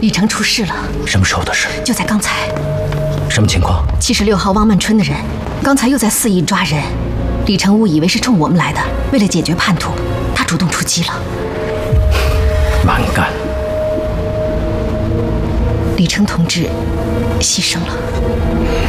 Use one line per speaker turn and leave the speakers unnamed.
李成出事了。
什么时候的事？
就在刚才。
什么情况
？76号汪曼春的人，刚才又在肆意抓人。李成误以为是冲我们来的，为了解决叛徒，他主动出击了。
蛮干。
李成同志牺牲了。